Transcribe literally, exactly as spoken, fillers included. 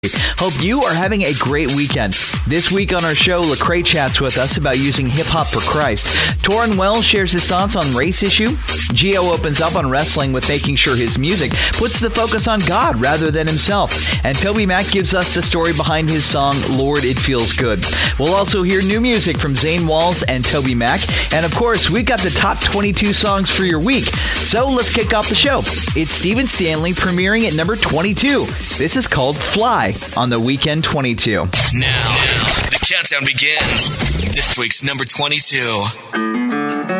Hope you are having a great weekend. This week on our show, Lecrae chats with us about using hip-hop for Christ. Torrin Wells shares his thoughts on race issue. Gio opens up on wrestling with making sure his music puts the focus on God rather than himself. And Toby Mac gives us the story behind his song, Lord, It Feels Good. We'll also hear new music from Zane Walls and Toby Mac. And of course, we've got the top twenty-two songs for your week. So let's kick off the show. It's Stephen Stanley premiering at number twenty-two. This is called Fly on the Weekend twenty-two. Now, the countdown begins. This week's number twenty-two.